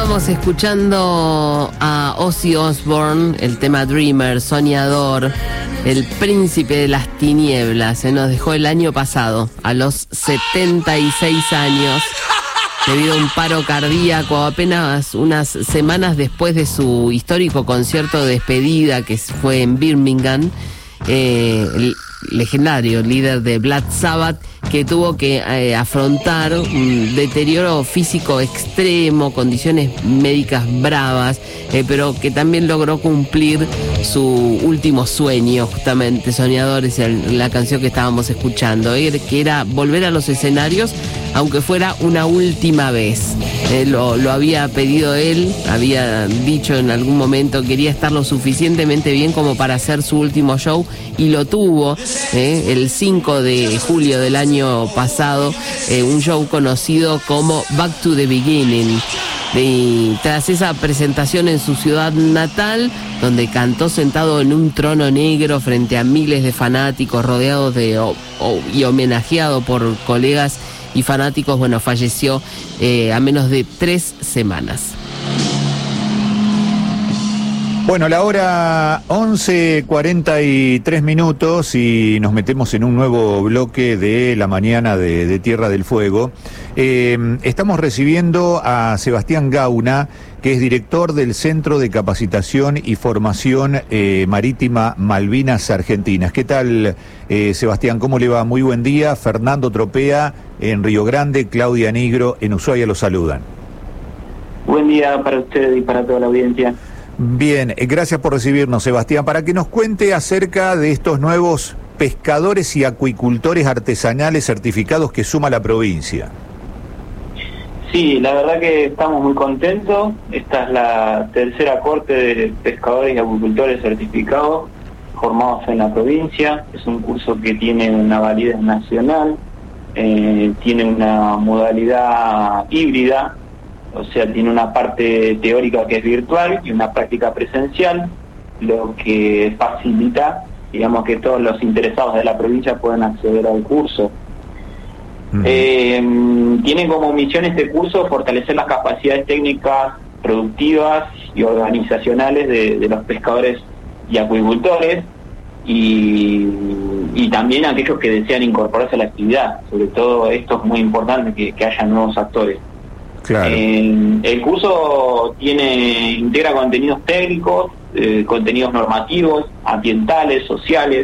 Estábamos escuchando a Ozzy Osbourne, el tema Dreamer, soñador, el príncipe de las tinieblas. Se nos dejó el año pasado, a los 76 años, debido a un paro cardíaco, apenas unas semanas después de su histórico concierto de despedida que fue en Birmingham. El legendario líder de Black Sabbath, que tuvo que afrontar un deterioro físico extremo, condiciones médicas bravas, pero que también logró cumplir su último sueño, justamente Soñadores, la canción que estábamos escuchando, que era volver a los escenarios, aunque fuera una última vez. Lo había pedido él, había dicho en algún momento, quería estar lo suficientemente bien como para hacer su último show, y lo tuvo el 5 de julio del año pasado, un show conocido como Back to the Beginning. Y tras esa presentación en su ciudad natal, donde cantó sentado en un trono negro frente a miles de fanáticos, rodeados y homenajeado por colegas y fanáticos, falleció a menos de 3 semanas. Bueno, la hora 11:43 y nos metemos en un nuevo bloque de la mañana de Tierra del Fuego. Estamos recibiendo a Sebastián Gauna, que es director del Centro de Capacitación y Formación Marítima Malvinas Argentinas. ¿Qué tal, Sebastián? ¿Cómo le va? Muy buen día. Fernando Tropea en Río Grande, Claudia Nigro en Ushuaia los saludan. Buen día para usted y para toda la audiencia. Bien, gracias por recibirnos, Sebastián. Para que nos cuente acerca de estos nuevos pescadores y acuicultores artesanales certificados que suma la provincia. Sí, la verdad que estamos muy contentos. Esta es la tercera corte de pescadores y acuicultores certificados formados en la provincia. Es un curso que tiene una validez nacional, tiene una modalidad híbrida, o sea, tiene una parte teórica que es virtual y una práctica presencial, lo que facilita, digamos, que todos los interesados de la provincia puedan acceder al curso. Tiene como misión este curso fortalecer las capacidades técnicas, productivas y organizacionales de los pescadores y acuicultores, y también aquellos que desean incorporarse a la actividad. Sobre todo esto es muy importante, que haya nuevos actores. Claro. El curso integra contenidos técnicos, contenidos normativos, ambientales, sociales.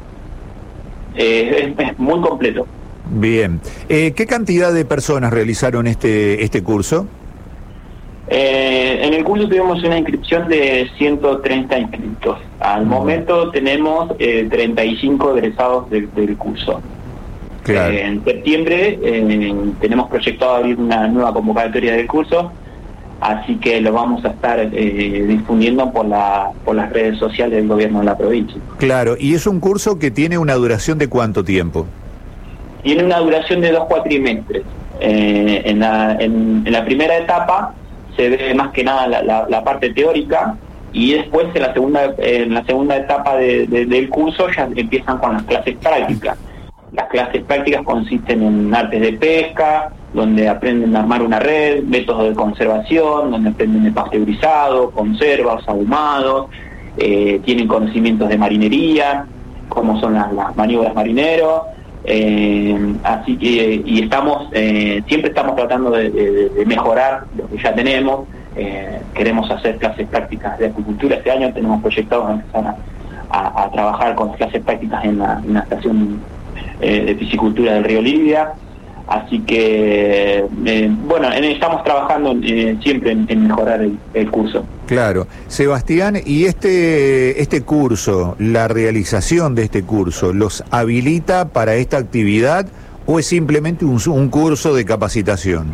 Es muy completo. Bien. ¿Qué cantidad de personas realizaron este curso? En el curso tuvimos una inscripción de 130 inscritos. Al momento tenemos 35 egresados del curso. Claro. En septiembre tenemos proyectado abrir una nueva convocatoria del curso, así que lo vamos a estar difundiendo por las redes sociales del gobierno de la provincia. Claro, y es un curso que tiene una duración de ¿cuánto tiempo? Tiene una duración de 2 cuatrimestres. En la primera etapa se ve más que nada la parte teórica, y después en la segunda etapa del curso ya empiezan con las clases prácticas. Las clases prácticas consisten en artes de pesca, donde aprenden a armar una red, métodos de conservación, donde aprenden de pasteurizado, conservas, ahumados, tienen conocimientos de marinería, cómo son las maniobras marineros, así que siempre estamos tratando de mejorar lo que ya tenemos. Queremos hacer clases prácticas de acuicultura. Este año tenemos proyectado empezar a trabajar con clases prácticas en la estación de piscicultura del río Lidia, así que estamos trabajando siempre en mejorar el curso. Claro. Sebastián, ¿y este curso, la realización de este curso, los habilita para esta actividad o es simplemente un curso de capacitación?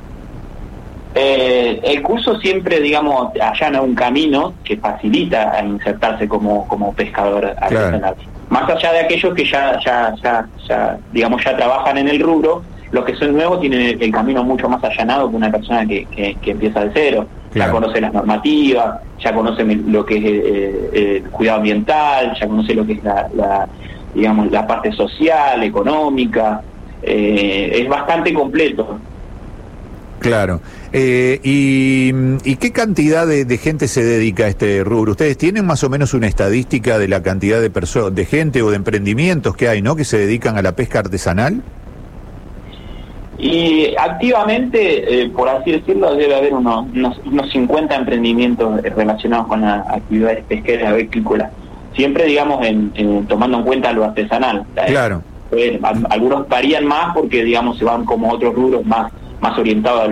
El curso siempre, digamos, allana un camino que facilita a insertarse como pescador artesanal. Claro. Más allá de aquellos que ya trabajan en el rubro, los que son nuevos tienen el camino mucho más allanado que una persona que empieza de cero. Claro. Ya conoce las normativas, ya conoce lo que es el cuidado ambiental, ya conoce lo que es la parte social, económica. Es bastante completo. Claro. ¿Y qué cantidad de gente se dedica a este rubro? ¿Ustedes tienen más o menos una estadística de la cantidad de gente o de emprendimientos que hay, ¿no?, que se dedican a la pesca artesanal? Y activamente, por así decirlo, debe haber unos 50 emprendimientos relacionados con las actividades pesqueras agrícolas. Siempre, digamos, tomando en cuenta lo artesanal. Claro. Algunos varían más porque, digamos, se van como otros rubros más orientados